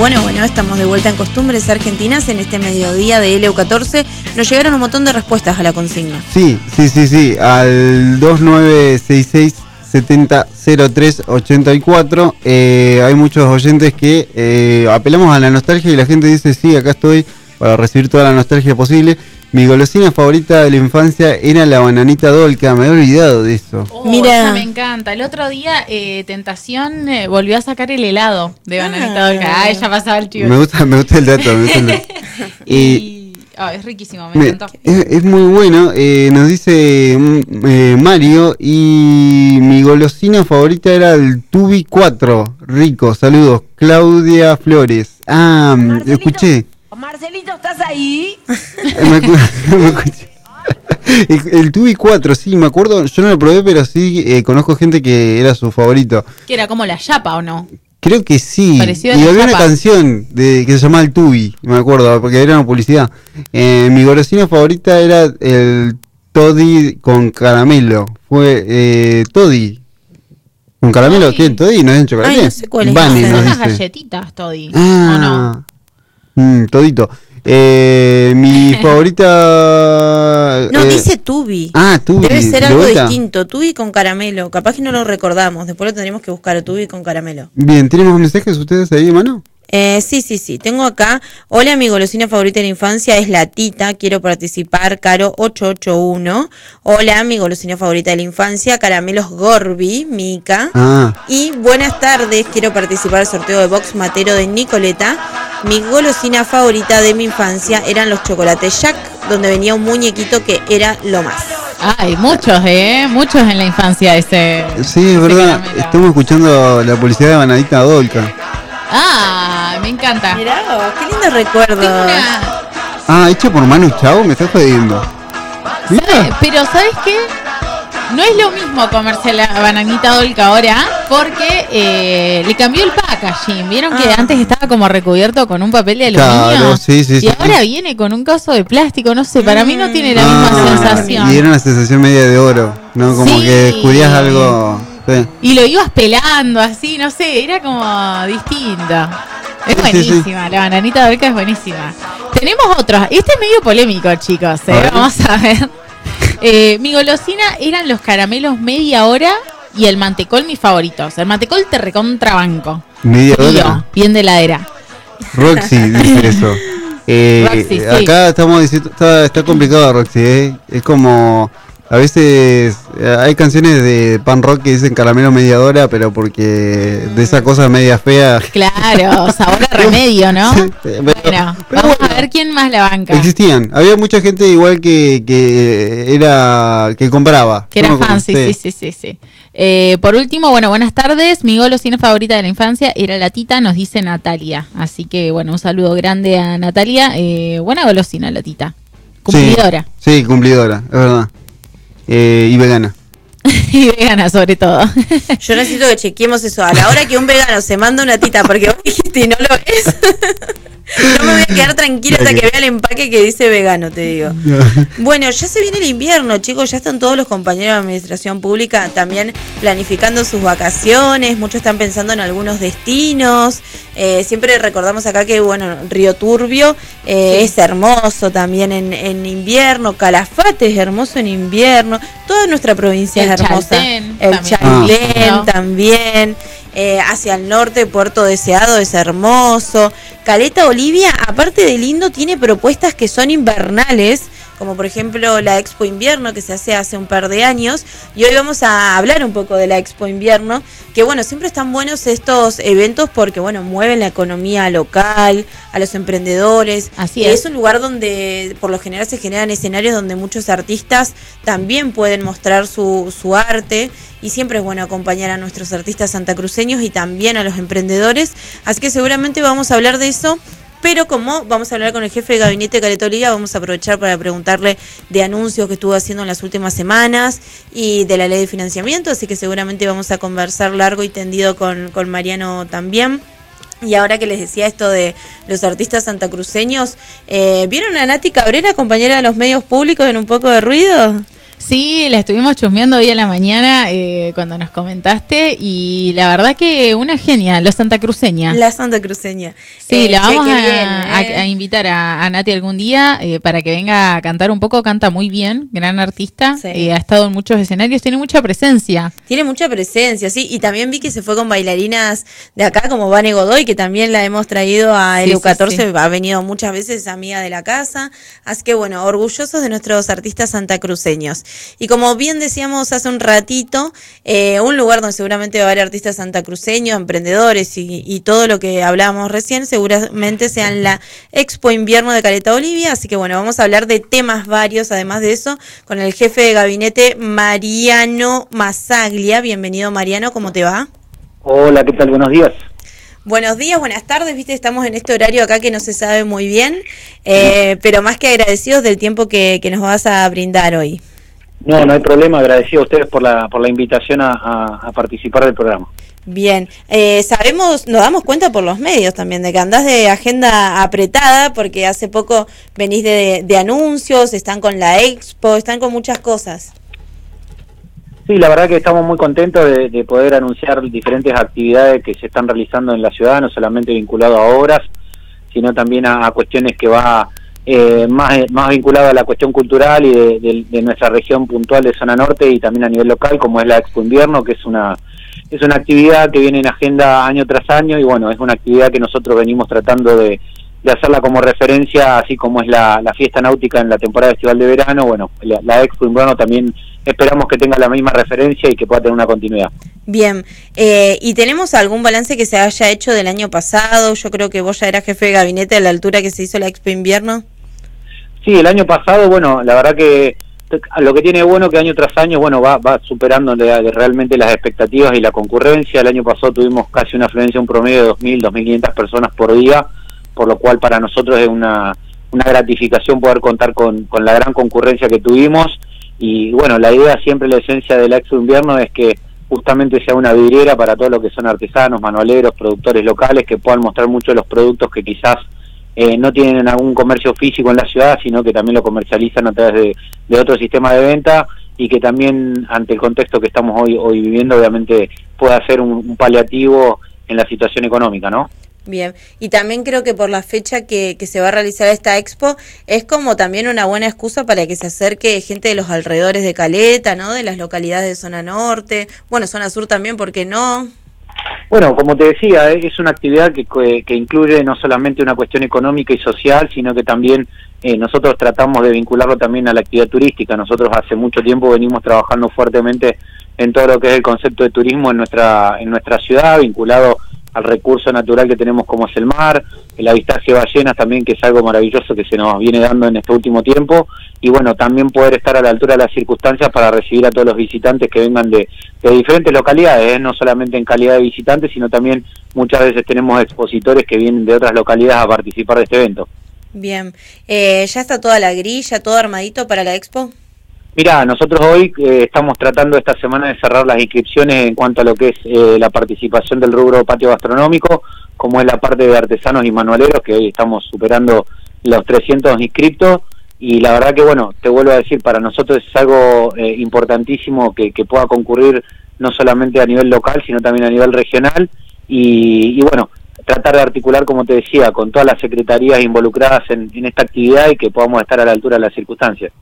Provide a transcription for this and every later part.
Bueno, estamos de vuelta en Costumbres Argentinas en este mediodía de LU14. Nos llegaron un montón de respuestas a la consigna. Sí, al 2966 700384. Hay muchos oyentes que apelamos a la nostalgia y la gente dice, sí, acá estoy para recibir toda la nostalgia posible. Mi golosina favorita de la infancia era la bananita Dolca, me he olvidado de eso. Mira, esa me encanta. El otro día Tentación volvió a sacar el helado de bananita Dolca. Ella pasaba el chivo. Me gusta el dato. Y es riquísimo, me encantó. Es muy bueno. Nos dice Mario, y mi golosina favorita era el Tubi 4. Rico, saludos. Claudia Flores. Marcelito, escuché. Marcelito, ¿estás ahí? me escuché. El Tubi 4, sí, me acuerdo. Yo no lo probé, pero sí conozco gente que era su favorito. ¿Que era como la chapa o no? Creo que sí. Parecido y a había chapa. una canción que se llamaba El Tubi, me acuerdo, porque era una publicidad. Mi golosina favorita era el Toddy con caramelo. Fue Toddy con caramelo. Toddy. ¿Qué? ¿Toddy no es en chocolate? Ay, no sé cuál es. Bunny Son nos unas dice. galletitas, Toddy. ¿O no? Todito. Mi favorita... No, dice Tubi. Tubi. Debe ser ¿le algo gusta? distinto. Tubi con caramelo. Capaz que no lo recordamos. Después lo tendremos que buscar. Tubi con caramelo. Bien, ¿tenemos mensajes ustedes ahí, mano? Sí. Tengo acá. Hola, mi golosina favorita de la infancia es la Tita. Quiero participar. Caro 881. Hola, mi golosina favorita de la infancia. Caramelos Gorbi, Mica. Y buenas tardes. Quiero participar del sorteo de Box Matero de Nicoleta. Mi golosina favorita de mi infancia eran los chocolates Jack, donde venía un muñequito que era lo más. Hay muchos en la infancia ese. Sí, es verdad. caramelo. Estamos escuchando la publicidad de Bananita Dolca. Me encanta. Mirá vos, qué lindo recuerdo. Tengo una... Hecho por Manu Chao, me estás jodiendo. Mira. Pero ¿sabes qué? No es lo mismo comerse la bananita Dolca ahora, porque le cambió el packaging. ¿Vieron que antes estaba como recubierto con un papel de aluminio? Claro, sí. Y ahora viene con un coso de plástico, no sé, para mí no tiene la misma sensación. Y era una sensación media de oro, ¿no? Como Sí. que descubrías algo... Sí. Y lo ibas pelando así, no sé, era como distinta. Es buenísima, la bananita Dolca es buenísima. Tenemos otros, este es medio polémico, chicos, vamos a ver. Mi golosina eran los caramelos media hora y el mantecol mis favoritos. El mantecol te recontrabanco. Media Frío, hora. bien de heladera. Roxy dice eso. Roxy, sí. Acá estamos diciendo, está complicado, Roxy, Es como... A veces hay canciones de pan rock que dicen caramelo media hora, pero porque de esa cosa media fea. Claro, sabor a remedio, ¿no? Sí, Bueno, vamos a ver quién más la banca. Existían, había mucha gente igual que compraba. Que era ¿No? fan, sí. Por último, buenas tardes. Mi golosina favorita de la infancia era la Tita, nos dice Natalia. Así que, un saludo grande a Natalia. Buena golosina, la Tita. Cumplidora. Sí, cumplidora, es verdad. Y vegana. Y vegana, sobre todo. Yo necesito que chequeemos eso. A la hora que un vegano se manda una tita, porque vos dijiste y no lo ves, no me voy a quedar tranquila hasta que vea el empaque que dice vegano, te digo. Bueno, ya se viene el invierno, chicos. Ya están todos los compañeros de administración pública también planificando sus vacaciones. Muchos están pensando en algunos destinos. Siempre recordamos acá que, Río Turbio es hermoso también en invierno. Calafate es hermoso en invierno. Toda nuestra provincia es hermosa. El Chaltén también. Hacia el norte, Puerto Deseado es hermoso. Caleta Olivia, aparte de lindo, tiene propuestas que son invernales, como por ejemplo la Expo Invierno que se hace un par de años, y hoy vamos a hablar un poco de la Expo Invierno, que siempre están buenos estos eventos porque mueven la economía local, a los emprendedores. Así es. Es un lugar donde por lo general se generan escenarios donde muchos artistas también pueden mostrar su arte, y siempre es bueno acompañar a nuestros artistas santacruceños y también a los emprendedores, así que seguramente vamos a hablar de eso. Pero como vamos a hablar con el jefe de gabinete de Caleta Olivia, vamos a aprovechar para preguntarle de anuncios que estuvo haciendo en las últimas semanas y de la ley de financiamiento, así que seguramente vamos a conversar largo y tendido con Mariano también. Y ahora que les decía esto de los artistas santacruceños, ¿vieron a Nati Cabrera, compañera de los medios públicos, en Un Poco de Ruido? Sí, la estuvimos chusmeando hoy a la mañana cuando nos comentaste y la verdad que una genia, la santacruceña. La santacruceña. Sí, la vamos a invitar a Nati algún día para que venga a cantar un poco, canta muy bien, gran artista, Sí. Ha estado en muchos escenarios, tiene mucha presencia. Tiene mucha presencia, sí, y también vi que se fue con bailarinas de acá como Vane Godoy, que también la hemos traído a Sí, EU14, sí, sí. ha venido muchas veces, amiga de la casa, así que bueno, orgullosos de nuestros artistas santacruceños. Y como bien decíamos hace un ratito, un lugar donde seguramente va a haber artistas santacruceños, emprendedores y todo lo que hablábamos recién, seguramente sea en la Expo Invierno de Caleta Olivia, así que bueno, vamos a hablar de temas varios, además de eso, con el jefe de gabinete Mariano Massaglia. Bienvenido, Mariano, ¿cómo te va? Hola, ¿qué tal? Buenos días. Buenos días, buenas tardes, viste, estamos en este horario acá que no se sabe muy bien, pero más que agradecidos del tiempo que nos vas a brindar hoy. No hay problema, agradecido a ustedes por la invitación a participar del programa. Bien, sabemos, nos damos cuenta por los medios también de que andás de agenda apretada porque hace poco venís de anuncios, están con la Expo, están con muchas cosas. Sí, la verdad que estamos muy contentos de poder anunciar diferentes actividades que se están realizando en la ciudad, no solamente vinculado a obras, sino también a cuestiones que va más vinculado a la cuestión cultural y de nuestra región puntual de zona norte y también a nivel local, como es la Expo Invierno, que es una actividad que viene en agenda año tras año y bueno, es una actividad que nosotros venimos tratando de hacerla como referencia, así como es la fiesta náutica en la temporada estival de verano. Bueno, la Expo Invierno también esperamos que tenga la misma referencia y que pueda tener una continuidad. Bien, ¿y tenemos algún balance que se haya hecho del año pasado? Yo creo que vos ya eras jefe de gabinete a la altura que se hizo la Expo Invierno. Sí, el año pasado, bueno, la verdad que lo que tiene bueno que año tras año, bueno, va superando realmente las expectativas y la concurrencia. El año pasado tuvimos casi una afluencia, un promedio de 2.000, 2.500 personas por día, por lo cual para nosotros es una gratificación poder contar con la gran concurrencia que tuvimos. Y bueno, la idea siempre, la esencia de la Expo Invierno es que justamente sea una vidriera para todo lo que son artesanos, manualeros, productores locales, que puedan mostrar mucho de los productos que quizás no tienen algún comercio físico en la ciudad, sino que también lo comercializan a través de otro sistema de venta y que también ante el contexto que estamos hoy viviendo, obviamente pueda ser un paliativo en la situación económica, ¿no? Bien, y también creo que por la fecha que se va a realizar esta expo, es como también una buena excusa para que se acerque gente de los alrededores de Caleta, ¿no? De las localidades de zona norte, bueno, zona sur también, ¿por qué no? Bueno, como te decía, es una actividad que incluye no solamente una cuestión económica y social, sino que también nosotros tratamos de vincularlo también a la actividad turística. Nosotros hace mucho tiempo venimos trabajando fuertemente en todo lo que es el concepto de turismo en nuestra ciudad, vinculado al recurso natural que tenemos como es el mar, el avistaje de ballenas también, que es algo maravilloso que se nos viene dando en este último tiempo, y bueno, también poder estar a la altura de las circunstancias para recibir a todos los visitantes que vengan de diferentes localidades, no solamente en calidad de visitantes, sino también muchas veces tenemos expositores que vienen de otras localidades a participar de este evento. Bien, ¿ya está toda la grilla, todo armadito para la expo? Mirá, nosotros hoy estamos tratando esta semana de cerrar las inscripciones en cuanto a lo que es la participación del rubro patio gastronómico, como es la parte de artesanos y manualeros, que hoy estamos superando los 300 inscriptos, y la verdad que, bueno, te vuelvo a decir, para nosotros es algo importantísimo que pueda concurrir no solamente a nivel local, sino también a nivel regional, y bueno, tratar de articular, como te decía, con todas las secretarías involucradas en esta actividad y que podamos estar a la altura de las circunstancias.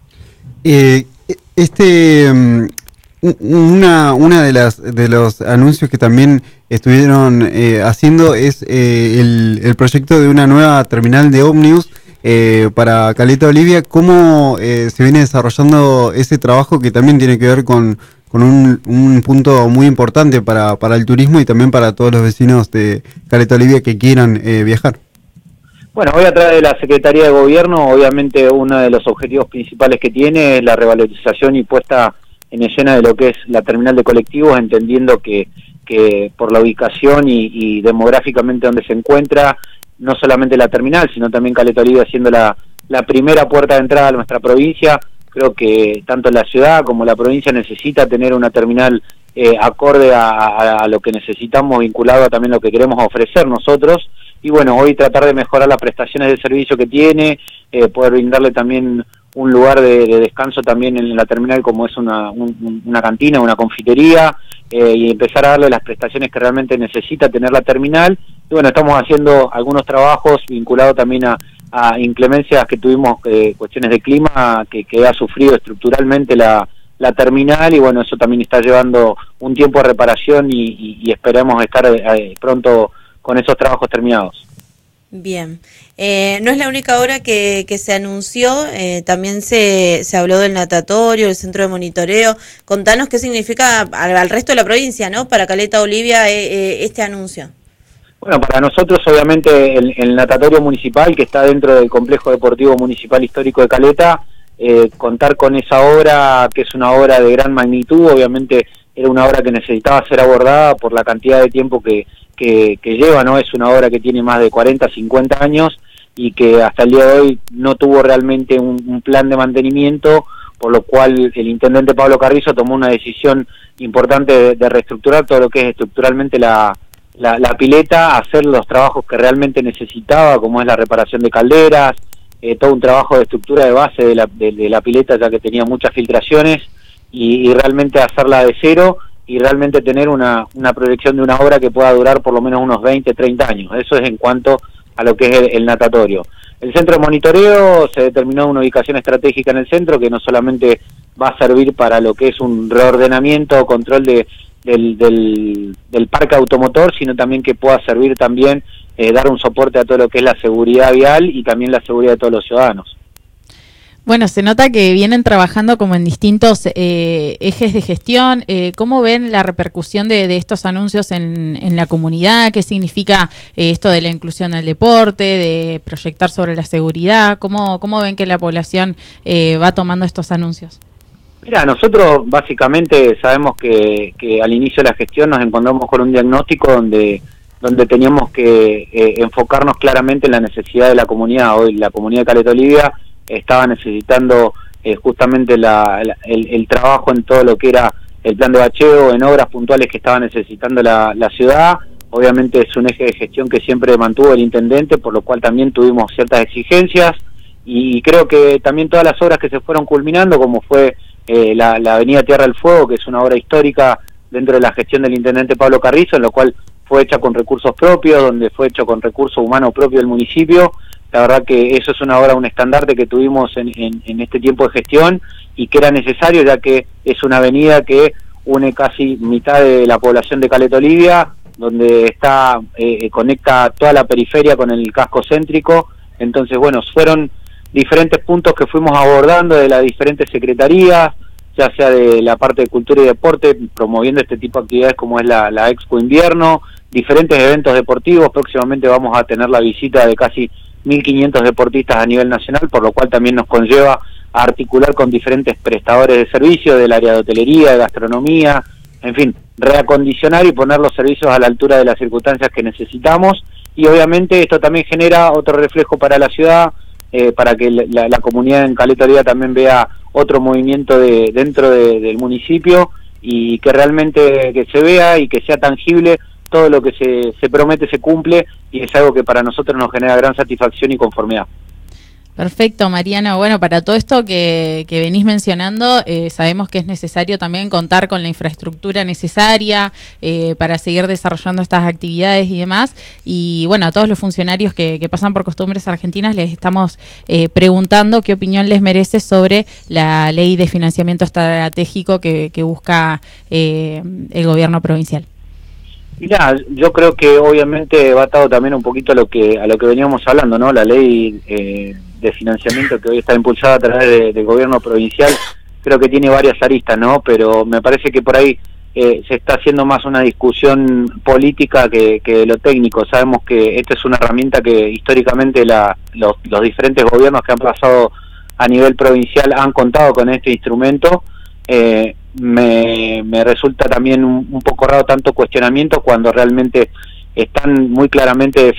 Una de los anuncios que también estuvieron haciendo es el proyecto de una nueva terminal de ómnibus para Caleta Olivia. ¿Cómo se viene desarrollando ese trabajo que también tiene que ver con un punto muy importante para el turismo y también para todos los vecinos de Caleta Olivia que quieran viajar? Bueno, hoy a través de la Secretaría de Gobierno, obviamente uno de los objetivos principales que tiene es la revalorización y puesta en escena de lo que es la terminal de colectivos, entendiendo que por la ubicación y demográficamente donde se encuentra, no solamente la terminal, sino también Caleta Olivia siendo la primera puerta de entrada a nuestra provincia. Creo que tanto la ciudad como la provincia necesita tener una terminal acorde a lo que necesitamos, vinculado a también lo que queremos ofrecer nosotros. y bueno, hoy tratar de mejorar las prestaciones de servicio que tiene, poder brindarle también un lugar de descanso también en la terminal como es una cantina, una confitería, y empezar a darle las prestaciones que realmente necesita tener la terminal. Y bueno, estamos haciendo algunos trabajos vinculados también a inclemencias que tuvimos, cuestiones de clima que ha sufrido estructuralmente la terminal, y bueno, eso también está llevando un tiempo de reparación y esperamos estar pronto con esos trabajos terminados. Bien, no es la única obra que se anunció, también se habló del natatorio, el centro de monitoreo. Contanos qué significa al resto de la provincia, ¿no? Para Caleta Olivia este anuncio. Bueno, para nosotros obviamente el natatorio municipal que está dentro del complejo deportivo municipal histórico de Caleta, contar con esa obra, que es una obra de gran magnitud, obviamente era una obra que necesitaba ser abordada por la cantidad de tiempo que lleva, ¿no? Es una obra que tiene más de 40, 50 años y que hasta el día de hoy no tuvo realmente un plan de mantenimiento, por lo cual el intendente Pablo Carrizo tomó una decisión importante de reestructurar todo lo que es estructuralmente la pileta, hacer los trabajos que realmente necesitaba, como es la reparación de calderas, todo un trabajo de estructura de base de la pileta, ya que tenía muchas filtraciones, y realmente hacerla de cero y realmente tener una proyección de una obra que pueda durar por lo menos unos 20, 30 años. Eso es en cuanto a lo que es el natatorio. El centro de monitoreo, se determinó una ubicación estratégica en el centro que no solamente va a servir para lo que es un reordenamiento o control del parque automotor, sino también que pueda servir también dar un soporte a todo lo que es la seguridad vial y también la seguridad de todos los ciudadanos. Bueno, se nota que vienen trabajando como en distintos ejes de gestión. ¿Cómo ven la repercusión de estos anuncios en la comunidad? ¿Qué significa esto de la inclusión del deporte, de proyectar sobre la seguridad? ¿Cómo ven que la población va tomando estos anuncios? Mira, nosotros básicamente sabemos que al inicio de la gestión nos encontramos con un diagnóstico donde teníamos que enfocarnos claramente en la necesidad de la comunidad. Hoy la comunidad de Caleta Olivia estaba necesitando justamente el trabajo en todo lo que era el plan de bacheo, en obras puntuales que estaba necesitando la ciudad. Obviamente es un eje de gestión que siempre mantuvo el intendente, por lo cual también tuvimos ciertas exigencias, y creo que también todas las obras que se fueron culminando, como fue la avenida Tierra del Fuego, que es una obra histórica dentro de la gestión del intendente Pablo Carrizo, en lo cual fue hecha con recursos propios, donde fue hecho con recursos humanos propios del municipio. La verdad que eso es una obra, un estandarte que tuvimos en este tiempo de gestión y que era necesario, ya que es una avenida que une casi mitad de la población de Caleta Olivia, donde conecta toda la periferia con el casco céntrico. Entonces, bueno, fueron diferentes puntos que fuimos abordando de las diferentes secretarías, ya sea de la parte de cultura y deporte, promoviendo este tipo de actividades como es la Expo Invierno, diferentes eventos deportivos. Próximamente vamos a tener la visita de casi 1.500 deportistas a nivel nacional, por lo cual también nos conlleva a articular con diferentes prestadores de servicios del área de hotelería, de gastronomía, en fin, reacondicionar y poner los servicios a la altura de las circunstancias que necesitamos. Y obviamente esto también genera otro reflejo para la ciudad, para que la comunidad en Caleta Olivia también vea otro movimiento dentro del municipio, y que realmente que se vea y que sea tangible todo lo que se promete se cumple, y es algo que para nosotros nos genera gran satisfacción y conformidad. Perfecto, Mariano. Bueno, para todo esto que venís mencionando, sabemos que es necesario también contar con la infraestructura necesaria para seguir desarrollando estas actividades y demás. Y bueno, a todos los funcionarios que pasan por Costumbres Argentinas les estamos preguntando qué opinión les merece sobre la ley de financiamiento estratégico que busca el gobierno provincial. Mirá, yo creo que obviamente va atado también un poquito a lo que veníamos hablando, ¿no? La ley de financiamiento que hoy está impulsada a través del gobierno provincial, creo que tiene varias aristas, ¿no? Pero me parece que por ahí se está haciendo más una discusión política que lo técnico. Sabemos que esta es una herramienta que históricamente los diferentes gobiernos que han pasado a nivel provincial han contado con este instrumento. Me resulta también un poco raro tanto cuestionamiento cuando realmente están muy claramente